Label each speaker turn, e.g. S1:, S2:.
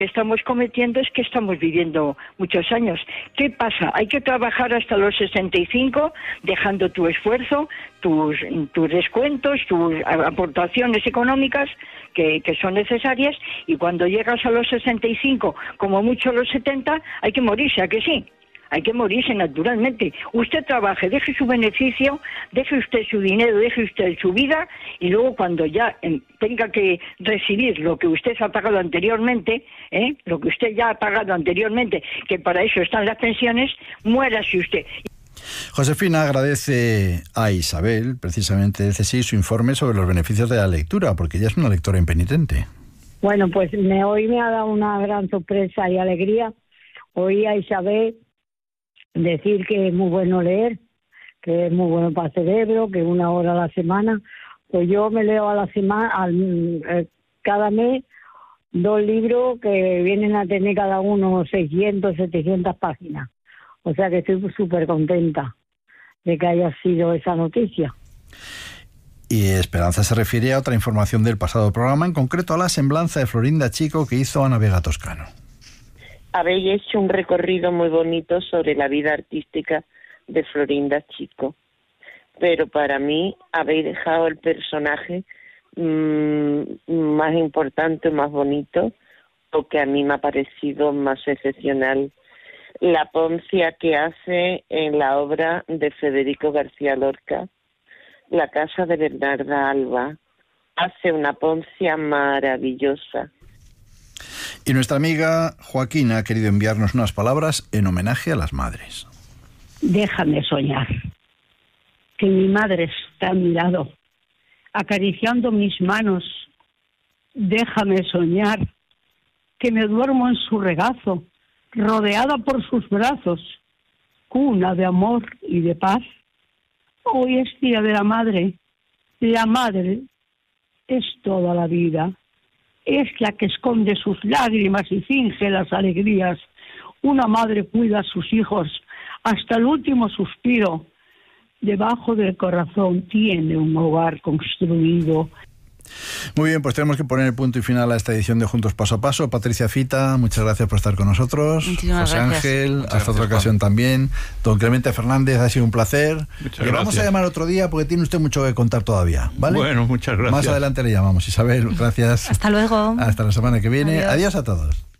S1: estamos cometiendo es que estamos viviendo muchos años. ¿Qué pasa? Hay que trabajar hasta los 65, dejando tu esfuerzo, tus descuentos, tus aportaciones económicas que son necesarias, y cuando llegas a los 65, como mucho los 70, hay que morirse, ¿a que sí? Hay que morirse naturalmente. Usted trabaje, deje su beneficio, deje usted su dinero, deje usted su vida, y luego cuando ya tenga que recibir lo que usted ha pagado anteriormente, lo que usted ya ha pagado anteriormente, que para eso están las pensiones, muérase usted.
S2: Josefina agradece a Isabel, precisamente el CSIC, su informe sobre los beneficios de la lectura, porque ella es una lectora impenitente.
S3: Bueno, pues hoy me ha dado una gran sorpresa y alegría. Oí a Isabel decir que es muy bueno leer, que es muy bueno para el cerebro, que 1 hora a la semana. Pues yo me leo a la semana, cada mes, 2 libros que vienen a tener cada uno 600, 700 páginas. O sea que estoy súper contenta de que haya sido esa noticia.
S2: Y Esperanza se refiere a otra información del pasado programa, en concreto a la semblanza de Florinda Chico que hizo Ana Vega Toscano.
S4: Habéis hecho un recorrido muy bonito sobre la vida artística de Florinda Chico, pero para mí habéis dejado el personaje más importante, más bonito, o que a mí me ha parecido más excepcional, la Poncia que hace en la obra de Federico García Lorca, La casa de Bernarda Alba. Hace una Poncia maravillosa.
S2: Y nuestra amiga Joaquina ha querido enviarnos unas palabras en homenaje a las madres.
S5: Déjame soñar, que mi madre está a mi lado, acariciando mis manos. Déjame soñar, que me duermo en su regazo, rodeada por sus brazos, cuna de amor y de paz. Hoy es día de la madre. La madre es toda la vida. Es la que esconde sus lágrimas y finge las alegrías. Una madre cuida a sus hijos hasta el último suspiro. Debajo del corazón tiene un hogar construido.
S2: Muy bien, pues tenemos que poner el punto y final a esta edición de Juntos Paso a Paso. Patricia Fita, muchas gracias por estar con nosotros.
S6: Muchísimas
S2: José
S6: gracias.
S2: Ángel,
S6: Muchas
S2: hasta otra
S6: gracias,
S2: ocasión también. Don Clemente Fernández, ha sido un placer. Le vamos a llamar otro día porque tiene usted mucho que contar todavía, ¿vale?
S7: Bueno, muchas gracias.
S2: Más adelante le llamamos. Isabel, gracias.
S6: Hasta luego.
S2: Hasta la semana que viene.
S6: Adiós.
S2: Adiós a todos.